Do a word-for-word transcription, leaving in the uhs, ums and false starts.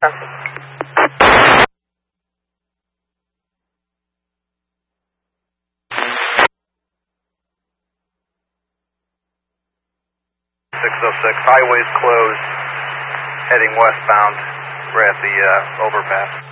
six oh six, highway's closed, heading westbound. We're at the uh, overpass.